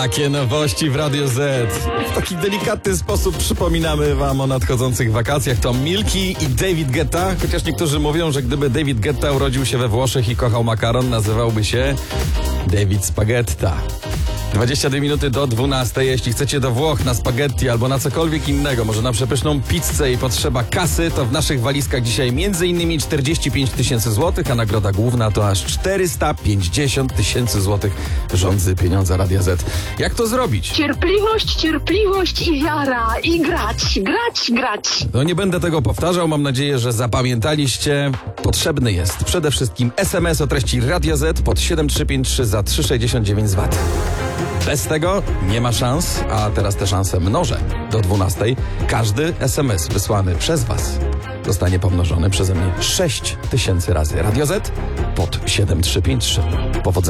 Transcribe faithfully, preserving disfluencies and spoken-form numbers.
Takie nowości w Radio Z. W taki delikatny sposób przypominamy wam o nadchodzących wakacjach. To Milki i David Guetta, chociaż niektórzy mówią, że gdyby David Guetta urodził się we Włoszech i kochał makaron, nazywałby się David Spagetta. dwadzieścia dwie minuty do dwunastej. Jeśli chcecie do Włoch na spaghetti albo na cokolwiek innego, może na przepyszną pizzę i potrzeba kasy, to w naszych walizkach dzisiaj między innymi czterdzieści pięć tysięcy złotych, a nagroda główna to aż czterysta pięćdziesiąt tysięcy złotych. Rządzy pieniądza Radia Z. Jak to zrobić? Cierpliwość, cierpliwość i wiara. I grać, grać, grać. No nie będę tego powtarzał, mam nadzieję, że zapamiętaliście. Potrzebny jest przede wszystkim es em es o treści Radio Z pod siedem trzy pięć trzy za trzy sześćdziesiąt dziewięć złotych. Bez tego nie ma szans, a teraz te szanse mnożę. Do dwunastej każdy es em es wysłany przez was zostanie pomnożony przeze mnie sześć tysięcy razy. Radio Z pod siedem trzy pięć trzy. Powodzenia.